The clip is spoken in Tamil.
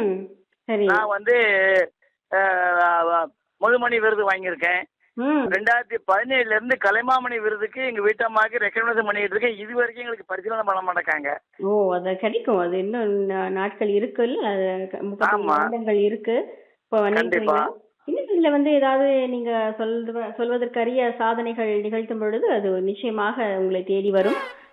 ம். சரி. நான் வந்து அஹ், முதுமணி விருது வாங்கியிருக்கேன். ம். 2017 இருந்து கலைமாமணி விருதுக்கு எங்க வீட்டம்மாக்கு ரெக்கமெண்டேஷன் பண்ணிட்டு இருக்கேன். இது வரைக்கும் எங்களுக்கு பரிசீலனை பண்ண மாட்டேங்காங்க. ஓ! அது கிடைக்கும். அது இன்னும் நாட்கள் இருக்குல்ல. அது 35 ஆமா, வருடங்கள் இருக்கு. இப்போ கண்டிப்பா. நினைக்கிறீங்களா? இன்னும் இதுல ஏதாவது நீங்க சொல்வதற்கரிய சாதனைகள் நிகழ்த்தும் பொழுது, அது நிச்சயமாக உங்களை தேடி வரும்.